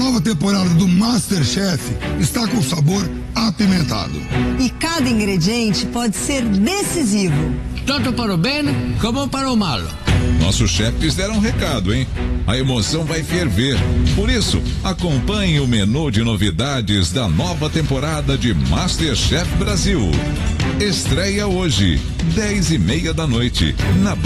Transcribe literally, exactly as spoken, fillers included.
nova temporada do MasterChef está com sabor apimentado. E cada ingrediente pode ser decisivo. Tanto para o bem como para o mal. Nossos chefes deram um recado, hein? A emoção vai ferver. Por isso, acompanhe o menu de novidades da nova temporada de MasterChef Brasil. Estreia hoje, dez e meia da noite, na